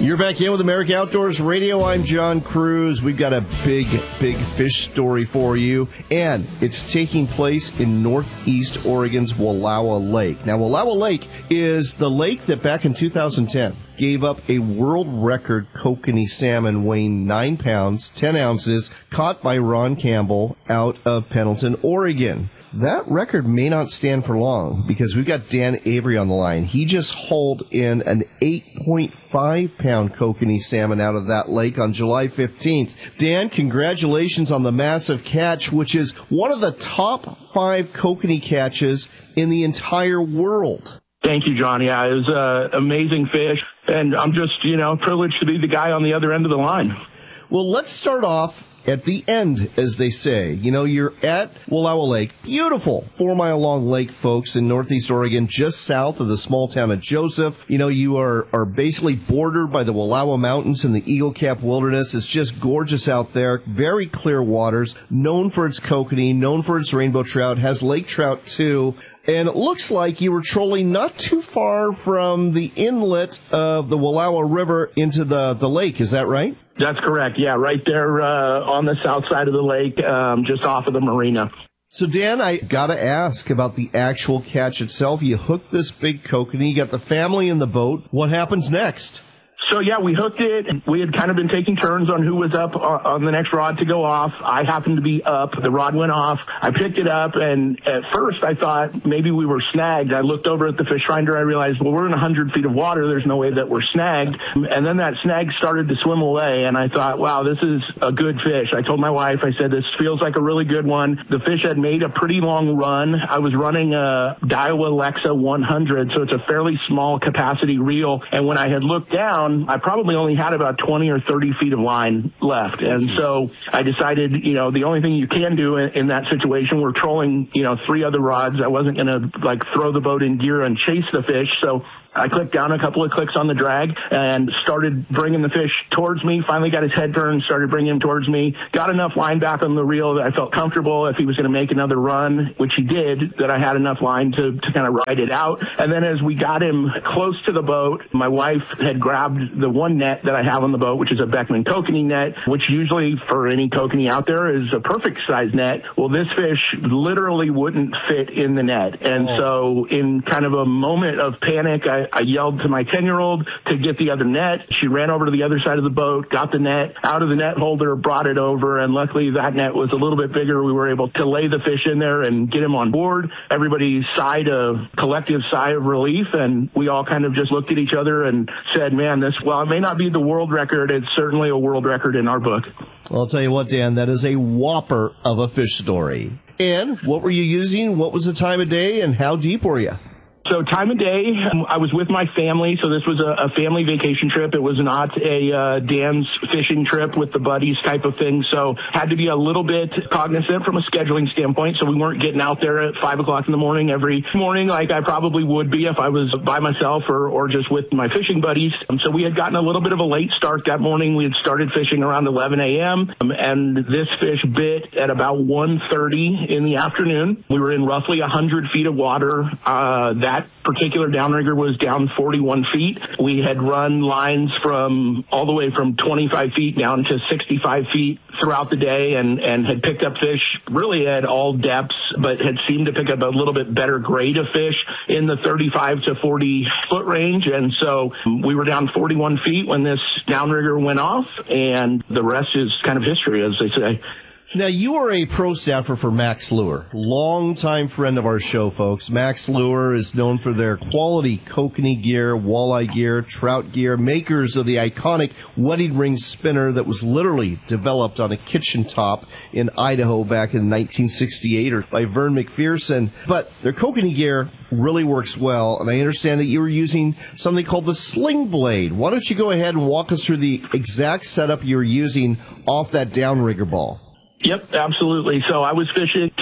You're back in with America Outdoors Radio. I'm John Cruz. We've got a big fish story for you, and it's taking place in northeast Oregon's Wallowa Lake. Now, Wallowa Lake is the lake that back in 2010 gave up a world record kokanee salmon weighing 9 pounds, 10 ounces, caught by Ron Campbell out of Pendleton, Oregon. That record may not stand for long because we've got Dan Avery on the line. He just hauled in an 8.5-pound kokanee salmon out of that lake on July 15th. Dan, congratulations on the massive catch, which is one of the top 5 kokanee catches in the entire world. Thank you, John. Yeah, it was an amazing fish, and I'm just, privileged to be the guy on the other end of the line. Well, let's start off at the end, as they say. You're at Wallowa Lake, beautiful 4-mile-long lake, folks, in northeast Oregon, just south of the small town of Joseph. You are basically bordered by the Wallowa Mountains and the Eagle Cap Wilderness. It's just gorgeous out there. Very clear waters, known for its kokanee, known for its rainbow trout, has lake trout too. And it looks like you were trolling not too far from the inlet of the Wallowa River into the lake. Is that right? That's correct. Yeah, right there on the south side of the lake, just off of the marina. So, Dan, I got to ask about the actual catch itself. You hooked this big kokanee, you got the family in the boat. What happens next? So, yeah, we hooked it. We had kind of been taking turns on who was up on the next rod to go off. I happened to be up. The rod went off. I picked it up, and at first I thought maybe we were snagged. I looked over at the fish finder. I realized, well, we're in 100 feet of water. There's no way that we're snagged. And then that snag started to swim away, and I thought, wow, this is a good fish. I told my wife, I said, this feels like a really good one. The fish had made a pretty long run. I was running a Daiwa Lexa 100, so it's a fairly small capacity reel. And when I had looked down, I probably only had about 20 or 30 feet of line left. And so I decided, the only thing you can do in that situation, we're trolling, 3 other rods. I wasn't going to throw the boat in gear and chase the fish. So I clicked down a couple of clicks on the drag and started bringing the fish towards me. Finally got his head turned, started bringing him towards me. Got enough line back on the reel that I felt comfortable if he was going to make another run, which he did, that I had enough line to kind of ride it out. And then as we got him close to the boat, my wife had grabbed the one net that I have on the boat, which is a Beckman kokanee net, which usually for any kokanee out there is a perfect size net. Well, this fish literally wouldn't fit in the net. And so in kind of a moment of panic, I yelled to my 10-year-old to get the other net. She ran over to the other side of the boat, got the net out of the net holder, brought it over, and luckily that net was a little bit bigger. We were able to lay the fish in there and get him on board. Everybody sighed a collective sigh of relief, and we all kind of just looked at each other and said, man, while it may not be the world record, it's certainly a world record in our book. Well, I'll tell you what, Dan, that is a whopper of a fish story. And what were you using? What was the time of day, and how deep were you? So time of day, I was with my family, so this was a family vacation trip. It was not a Dan's fishing trip with the buddies type of thing, so had to be a little bit cognizant from a scheduling standpoint, so we weren't getting out there at 5 o'clock in the morning every morning like I probably would be if I was by myself or just with my fishing buddies. So we had gotten a little bit of a late start that morning. We had started fishing around 11 a.m., and this fish bit at about 1:30 in the afternoon. We were in roughly 100 feet of water. That particular downrigger was down 41 feet. We had run lines all the way from 25 feet down to 65 feet throughout the day and had picked up fish really at all depths, but had seemed to pick up a little bit better grade of fish in the 35 to 40 foot range. And so we were down 41 feet when this downrigger went off, and the rest is kind of history, as they say. Now, you are a pro staffer for Max Lure, longtime friend of our show, folks. Max Lure is known for their quality kokanee gear, walleye gear, trout gear, makers of the iconic wedding ring spinner that was literally developed on a kitchen top in Idaho back in 1968 by Vern McPherson. But their kokanee gear really works well, and I understand that you were using something called the Sling Blade. Why don't you go ahead and walk us through the exact setup you were using off that downrigger ball? Yep, absolutely. So I was fishing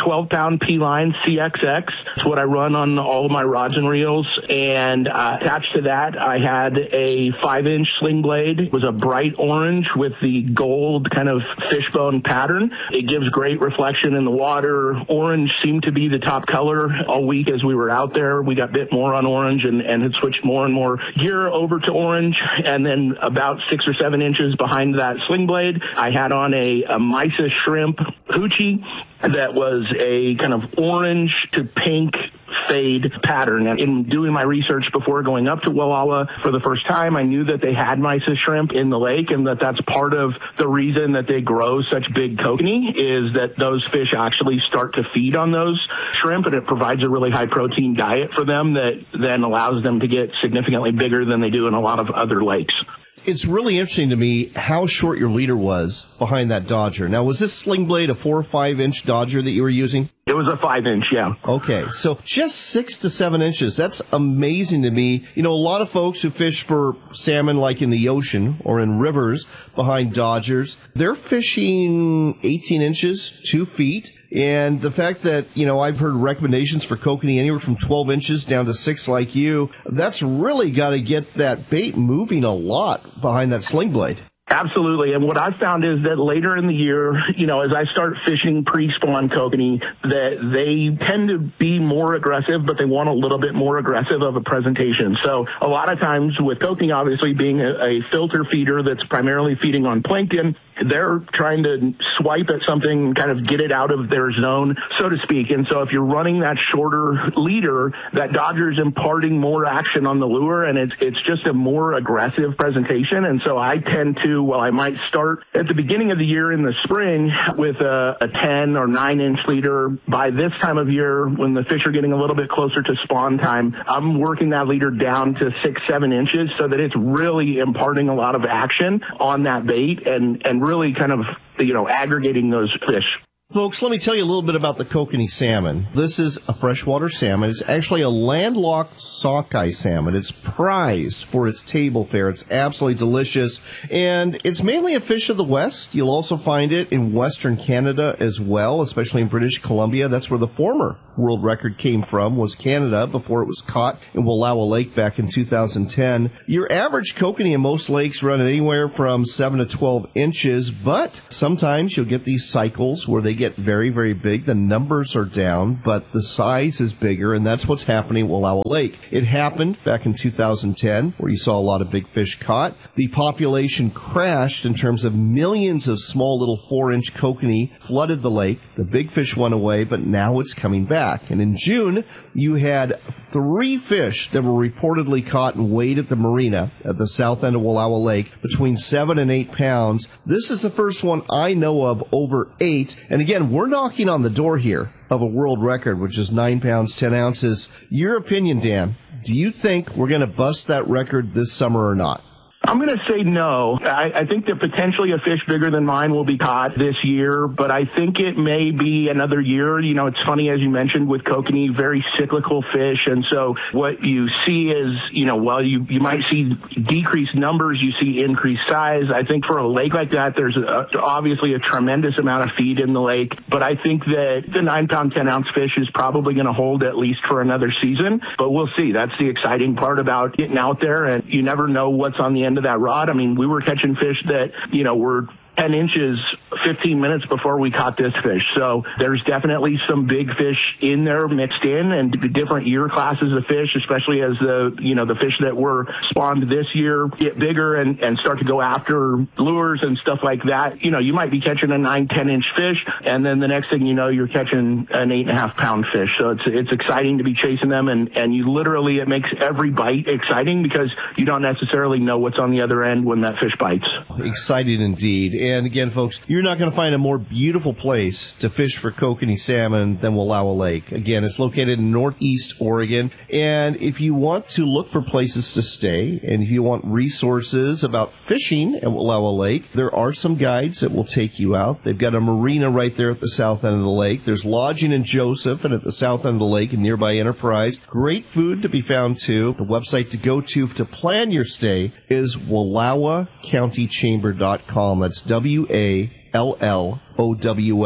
12-pound P-line CXX. It's what I run on all of my rods and reels. And attached to that, I had a 5-inch sling blade. It was a bright orange with the gold kind of fishbone pattern. It gives great reflection in the water. Orange seemed to be the top color all week as we were out there. We got bit more on orange and had switched more and more gear over to orange. And then about 6 or 7 inches behind that sling blade, I had on a Mysis shrimp hoochie that was a kind of orange to pink fade pattern. And in doing my research before going up to Wallowa for the first time, I knew that they had Mysis shrimp in the lake, and that's part of the reason that they grow such big kokanee is that those fish actually start to feed on those shrimp, and it provides a really high protein diet for them that then allows them to get significantly bigger than they do in a lot of other lakes. It's really interesting to me how short your leader was behind that Dodger. Now, was this sling blade a 4 or 5 inch Dodger that you were using? It was a 5-inch, yeah. Okay, so just 6 to 7 inches. That's amazing to me. You know, a lot of folks who fish for salmon like in the ocean or in rivers behind Dodgers, they're fishing 18 inches, 2 feet. And the fact that, you know, I've heard recommendations for kokanee anywhere from 12 inches down to 6 like you, that's really got to get that bait moving a lot behind that sling blade. Absolutely. And what I've found is that later in the year, you know, as I start fishing pre-spawn kokanee, that they tend to be more aggressive, but they want a little bit more aggressive of a presentation. So a lot of times with kokanee obviously being a filter feeder that's primarily feeding on plankton, they're trying to swipe at something and kind of get it out of their zone, so to speak. And so if you're running that shorter leader, that Dodger's imparting more action on the lure, and it's just a more aggressive presentation. And so I tend to, well, I might start at the beginning of the year in the spring with a 10 or 9-inch leader. By this time of year, when the fish are getting a little bit closer to spawn time, I'm working that leader down to 6, 7 inches so that it's really imparting a lot of action on that bait and really kind of, you know, aggregating those fish. Folks, let me tell you a little bit about the kokanee salmon. This is a freshwater salmon. It's actually a landlocked sockeye salmon. It's prized for its table fare. It's absolutely delicious, and it's mainly a fish of the West. You'll also find it in Western Canada as well, especially in British Columbia. That's where the former world record came from, was Canada, before it was caught in Wallowa Lake back in 2010. Your average kokanee in most lakes run anywhere from 7 to 12 inches, but sometimes you'll get these cycles where they get very, very big. The numbers are down, but the size is bigger, and that's what's happening at Wallowa Lake. It happened back in 2010, where you saw a lot of big fish caught. The population crashed in terms of millions of small little 4-inch kokanee flooded the lake. The big fish went away, but now it's coming back. And in June, you had 3 fish that were reportedly caught and weighed at the marina at the south end of Wallowa Lake between 7 and 8 pounds. This is the first one I know of over 8. And again, we're knocking on the door here of a world record, which is 9 pounds, 10 ounces. Your opinion, Dan, do you think we're going to bust that record this summer or not? I'm going to say no. I think that potentially a fish bigger than mine will be caught this year, but I think it may be another year. You know, it's funny, as you mentioned, with kokanee, very cyclical fish. And so what you see is, you know, while you might see decreased numbers, you see increased size. I think for a lake like that, there's obviously a tremendous amount of feed in the lake. But I think that the 9-pound, 10-ounce fish is probably going to hold at least for another season. But we'll see. That's the exciting part about getting out there, and you never know what's on the end of that rod. I mean, we were catching fish that, you know, were 10 inches 15 minutes before we caught this fish. So there's definitely some big fish in there mixed in, and different year classes of fish, especially as the fish that were spawned this year get bigger and start to go after lures and stuff like that. You know, you might be catching a 9, 10-inch fish, and then the next thing you know, you're catching an 8.5-pound fish. So it's exciting to be chasing them, and you literally, it makes every bite exciting because you don't necessarily know what's on the other end when that fish bites. Exciting indeed. And again, folks, you're not going to find a more beautiful place to fish for kokanee salmon than Wallowa Lake. Again, it's located in Northeast Oregon. And if you want to look for places to stay, and if you want resources about fishing at Wallowa Lake, there are some guides that will take you out. They've got a marina right there at the south end of the lake. There's lodging in Joseph and at the south end of the lake in nearby Enterprise. Great food to be found, too. The website to go to plan your stay is WallowaCountyChamber.com. That's WALLOWA.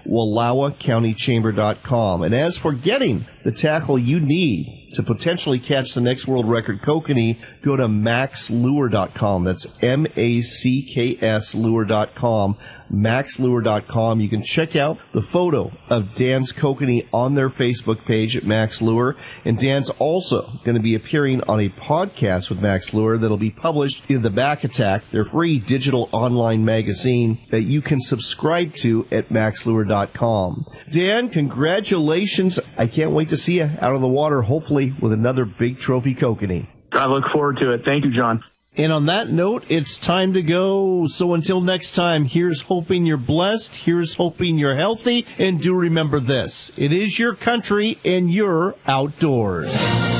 WallowaCountyChamber.com. And as for getting the tackle you need to potentially catch the next world record kokanee, go to maxlure.com. That's MACKS lure.com. maxlure.com. You can check out the photo of Dan's kokanee on their Facebook page at Max Lure. And Dan's also going to be appearing on a podcast with Max Lure that'll be published in the Back Attack, their free digital online magazine that you can subscribe to at maxlure.com. Dan, congratulations. I can't wait to see you out of the water, hopefully with another big trophy kokanee. I look forward to it. Thank you, John. And on that note, it's time to go. So until next time, here's hoping you're blessed. Here's hoping you're healthy. And do remember this. It is your country and you're outdoors.